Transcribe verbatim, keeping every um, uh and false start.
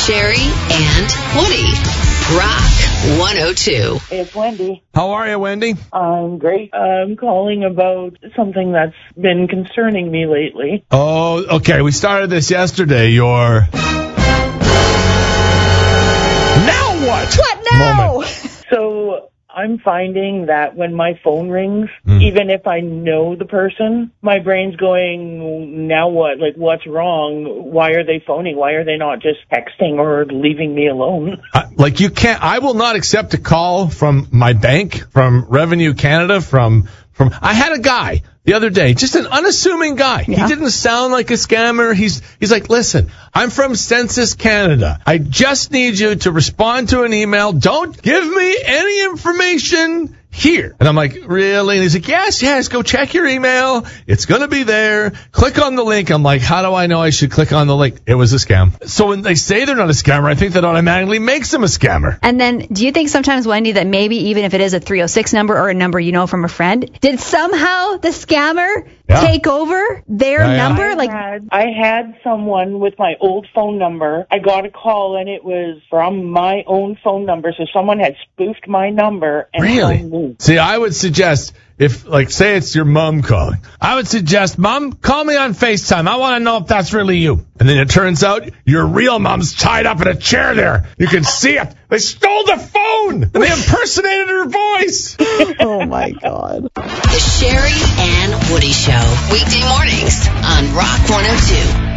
Sherry and Woody. Rock one oh two. It's Wendy. How are you, Wendy? I'm great. I'm calling about something that's been concerning me lately. Oh, okay. We started this yesterday. Your now what? What now? Moment. So I'm finding that when my phone rings, Mm. even if I know the person, my brain's going, now what? Like, what's wrong? Why are they phoning? Why are they not just texting or leaving me alone? Uh, like you can't. I will not accept a call from my bank, from Revenue Canada, from from. I had a guy the other day, just an unassuming guy. Yeah. He didn't sound like a scammer. He's he's like, listen, I'm from Census Canada. I just need you to respond to an email. Don't give me any information here. And I'm like, really? And he's like, yes, yes, go check your email. It's going to be there. Click on the link. I'm like, how do I know I should click on the link? It was a scam. So when they say they're not a scammer, I think that automatically makes them a scammer. And then do you think sometimes, Wendy, that maybe even if it is a three oh six number or a number you know from a friend, did somehow the scammer Yeah. take over their Yeah, yeah. number? I Like, had, I had someone with my old phone number. I got a call, and it was from my own phone number, so someone had spoofed my number and Really? phoned me. See, I would suggest, if, like, say it's your mom calling, I would suggest, Mom, call me on FaceTime. I want to know if that's really you. And then it turns out your real mom's tied up in a chair there. You can see it. They stole the phone, and they impersonated her voice. oh, my God. The Sherry and Woody Show. Weekday mornings on Rock one oh two.